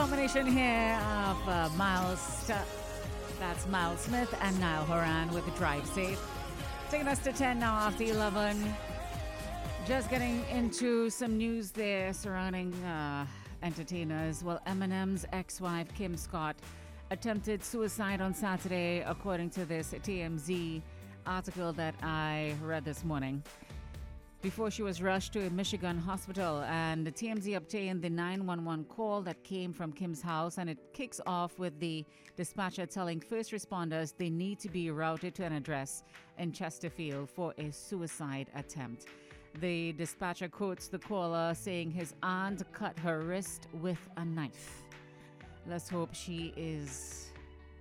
combination here of that's Miles Smith and Niall Horan with Drive Safe. Taking us to 10 now after 11. Just getting into some news there surrounding entertainers. Well, Eminem's ex-wife Kim Scott attempted suicide on Saturday, according to this TMZ article that I read this morning, before she was rushed to a Michigan hospital. And the TMZ obtained the 911 call that came from Kim's house, and it kicks off with the dispatcher telling first responders they need to be routed to an address in Chesterfield for a suicide attempt. The dispatcher quotes the caller saying his aunt cut her wrist with a knife. Let's hope she is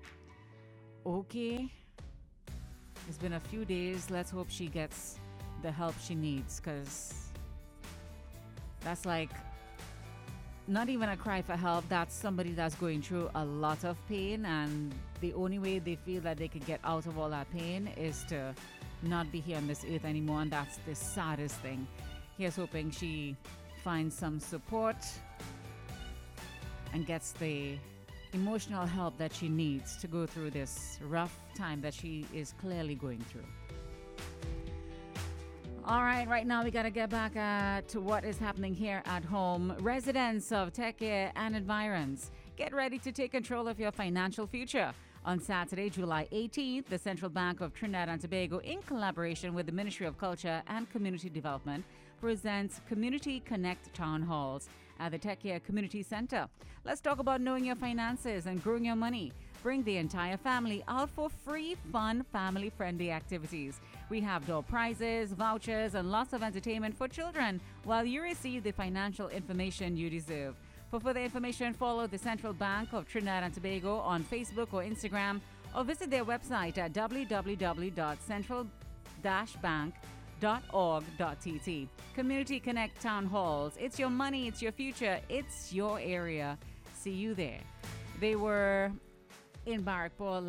okay. It's been a few days. Let's hope she gets the help she needs, because that's like not even a cry for help. That's somebody that's going through a lot of pain, and the only way they feel that they could get out of all that pain is to not be here on this earth anymore, and that's the saddest thing. Here's hoping she finds some support and gets the emotional help that she needs to go through this rough time that she is clearly going through. All right now we got to get back to what is happening here at home. Residents of Techie and environs, get ready to take control of your financial future. On Saturday, July 18th, the Central Bank of Trinidad and Tobago, in collaboration with the Ministry of Culture and Community Development, presents Community Connect Town Halls at the Techie Community Center. Let's talk about knowing your finances and growing your money. Bring the entire family out for free, fun, family-friendly activities. We have door prizes, vouchers, and lots of entertainment for children while you receive the financial information you deserve. For further information, follow the Central Bank of Trinidad and Tobago on Facebook or Instagram, or visit their website at www.central-bank.org.tt. Community Connect Town Halls. It's your money, it's your future, it's your area. See you there. They were in Barrackpore